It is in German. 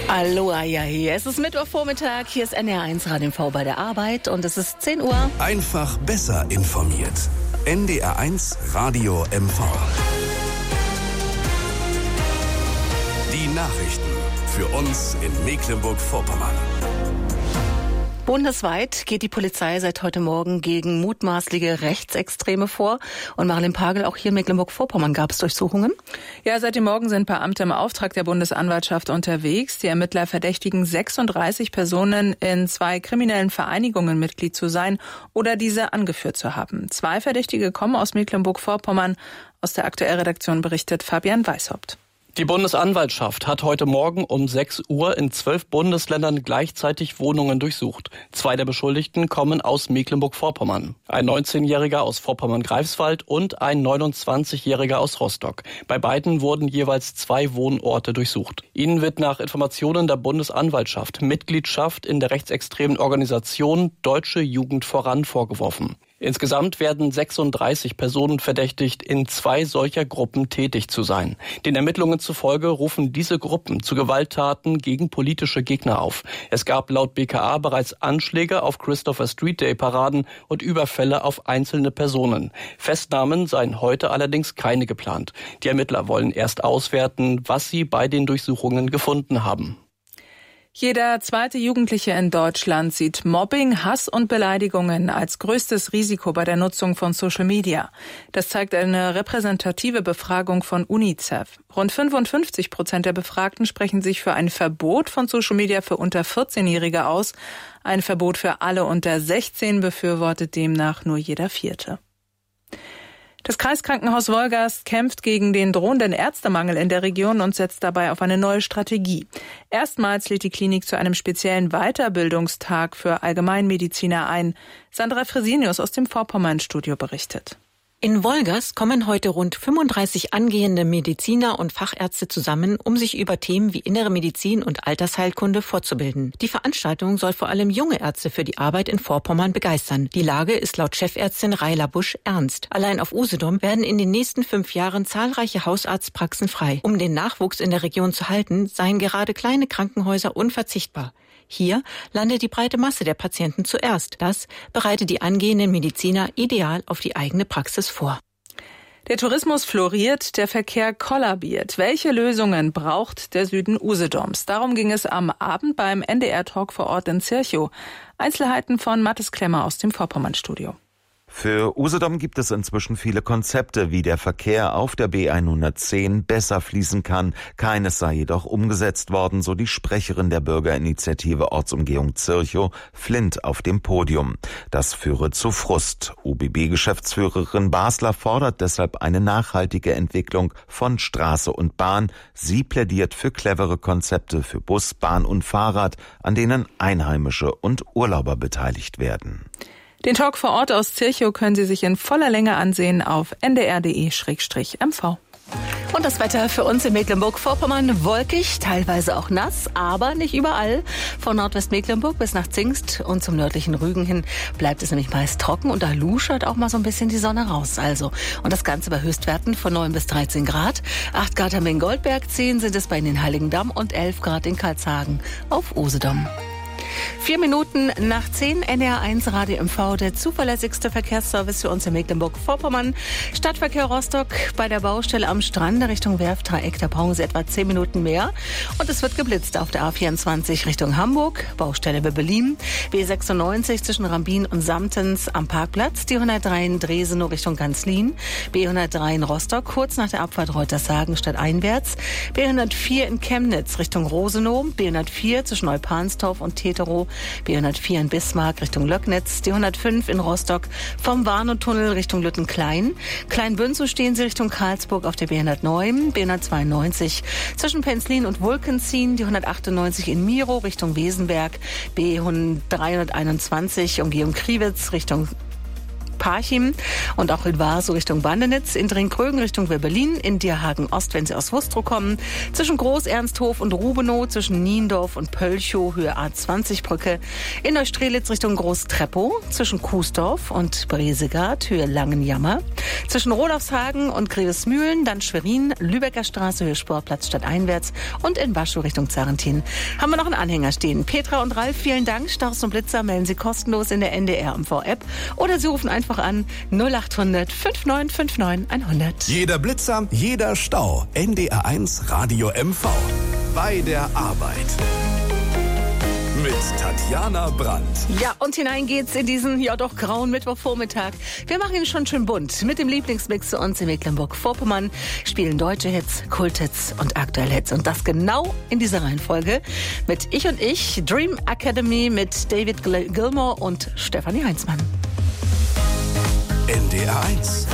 Aloha, ja, hier. Es ist Mittwochvormittag, hier ist NDR1 Radio MV bei der Arbeit und es ist 10 Uhr. Einfach besser informiert. NDR1 Radio MV. Die Nachrichten für uns in Mecklenburg-Vorpommern. Bundesweit geht die Polizei seit heute Morgen gegen mutmaßliche Rechtsextreme vor. Und Marilyn Pagel, auch hier in Mecklenburg-Vorpommern gab es Durchsuchungen? Ja, seit dem Morgen sind Beamte im Auftrag der Bundesanwaltschaft unterwegs. Die Ermittler verdächtigen 36 Personen, in 2 kriminellen Vereinigungen Mitglied zu sein oder diese angeführt zu haben. 2 Verdächtige kommen aus Mecklenburg-Vorpommern. Aus der Aktuellredaktion berichtet Fabian Weishaupt. Die Bundesanwaltschaft hat heute Morgen um 6 Uhr in 12 Bundesländern gleichzeitig Wohnungen durchsucht. 2 der Beschuldigten kommen aus Mecklenburg-Vorpommern. Ein 19-Jähriger aus Vorpommern-Greifswald und ein 29-Jähriger aus Rostock. Bei beiden wurden jeweils 2 Wohnorte durchsucht. Ihnen wird nach Informationen der Bundesanwaltschaft Mitgliedschaft in der rechtsextremen Organisation Deutsche Jugend voran vorgeworfen. Insgesamt werden 36 Personen verdächtigt, in 2 solcher Gruppen tätig zu sein. Den Ermittlungen zufolge rufen diese Gruppen zu Gewalttaten gegen politische Gegner auf. Es gab laut BKA bereits Anschläge auf Christopher Street Day Paraden und Überfälle auf einzelne Personen. Festnahmen seien heute allerdings keine geplant. Die Ermittler wollen erst auswerten, was sie bei den Durchsuchungen gefunden haben. Jeder zweite Jugendliche in Deutschland sieht Mobbing, Hass und Beleidigungen als größtes Risiko bei der Nutzung von Social Media. Das zeigt eine repräsentative Befragung von UNICEF. Rund 55% der Befragten sprechen sich für ein Verbot von Social Media für unter 14-Jährige aus. Ein Verbot für alle unter 16 befürwortet demnach nur jeder Vierte. Das Kreiskrankenhaus Wolgast kämpft gegen den drohenden Ärztemangel in der Region und setzt dabei auf eine neue Strategie. Erstmals lädt die Klinik zu einem speziellen Weiterbildungstag für Allgemeinmediziner ein. Sandra Fresenius aus dem Vorpommern-Studio berichtet. In Wolgast kommen heute rund 35 angehende Mediziner und Fachärzte zusammen, um sich über Themen wie innere Medizin und Altersheilkunde fortzubilden. Die Veranstaltung soll vor allem junge Ärzte für die Arbeit in Vorpommern begeistern. Die Lage ist laut Chefärztin Raila Busch ernst. Allein auf Usedom werden in den nächsten 5 Jahren zahlreiche Hausarztpraxen frei. Um den Nachwuchs in der Region zu halten, seien gerade kleine Krankenhäuser unverzichtbar. Hier landet die breite Masse der Patienten zuerst. Das bereitet die angehenden Mediziner ideal auf die eigene Praxis vor. Der Tourismus floriert, der Verkehr kollabiert. Welche Lösungen braucht der Süden Usedoms? Darum ging es am Abend beim NDR-Talk vor Ort in Zirchow. Einzelheiten von Mathis Klemmer aus dem Vorpommern-Studio. Für Usedom gibt es inzwischen viele Konzepte, wie der Verkehr auf der B110 besser fließen kann. Keines sei jedoch umgesetzt worden, so die Sprecherin der Bürgerinitiative Ortsumgehung Zirchow, Flint, auf dem Podium. Das führe zu Frust. UBB-Geschäftsführerin Basler fordert deshalb eine nachhaltige Entwicklung von Straße und Bahn. Sie plädiert für clevere Konzepte für Bus, Bahn und Fahrrad, an denen Einheimische und Urlauber beteiligt werden. Den Talk vor Ort aus Zirchow können Sie sich in voller Länge ansehen auf ndr.de/mv. Und das Wetter für uns in Mecklenburg-Vorpommern wolkig, teilweise auch nass, aber nicht überall. Von Nordwestmecklenburg bis nach Zingst und zum nördlichen Rügen hin bleibt es nämlich meist trocken und da luschert auch mal so ein bisschen die Sonne raus. Und das Ganze bei Höchstwerten von 9 bis 13 Grad. 8 Grad haben wir in Goldberg, 10 sind es bei den Heiligendamm und 11 Grad in Karlshagen auf Usedom. 4 Minuten nach 10, NDR1 Radio MV, der zuverlässigste Verkehrsservice für uns in Mecklenburg-Vorpommern. Stadtverkehr Rostock bei der Baustelle am Strand Richtung Werftdreieck, da brauchen Sie etwa 10 Minuten mehr. Und es wird geblitzt auf der A24 Richtung Hamburg, Baustelle bei Berlin, B96 zwischen Rambin und Samtens am Parkplatz, die 103 in Dresenow Richtung Ganzlin, B103 in Rostock, kurz nach der Abfahrt Reutershagen stadteinwärts, B104 in Chemnitz Richtung Rosenow, B104 zwischen Neupanstorf und Teterow, B104 in Bismarck Richtung Löcknitz, die 105 in Rostock vom Warnow-Tunnel Richtung Lüttenklein. Kleinbünzow stehen Sie Richtung Karlsburg auf der B109, B192 zwischen Penzlin und Wulkenzien, die 198 in Miro Richtung Wesenberg, B321 Umgehung Kriwitz Richtung Parchim und auch in Warso Richtung Bandenitz, in Dringkrögen Richtung Weberlin, in Dierhagen Ost, wenn Sie aus Wustrow kommen, zwischen Groß-Ernsthof und Rubenow, zwischen Niendorf und Pölchow, Höhe A20-Brücke, in Neustrelitz Richtung Groß-Treppow, zwischen Kuesdorf und Bresegard, Höhe Langenjammer, zwischen Rodolfshagen und Grevesmühlen, dann Schwerin, Lübecker Straße, Höhe Sportplatz stadteinwärts und in Waschow Richtung Zarentin haben wir noch einen Anhänger stehen. Petra und Ralf, vielen Dank. Staus und Blitzer melden Sie kostenlos in der NDR MV-App oder Sie rufen einfach an 0800 5959 100. Jeder Blitzer, jeder Stau. NDR1 Radio MV. Bei der Arbeit. Mit Tatjana Brandt. Ja, und hinein geht's in diesen, ja doch, grauen Mittwochvormittag. Wir machen ihn schon schön bunt. Mit dem Lieblingsmix zu uns in Mecklenburg-Vorpommern spielen deutsche Hits, Kulthits und aktuelle Hits. Und das genau in dieser Reihenfolge. Mit Ich und Ich, Dream Academy mit David Gilmour und Stefanie Heinzmann. NDR1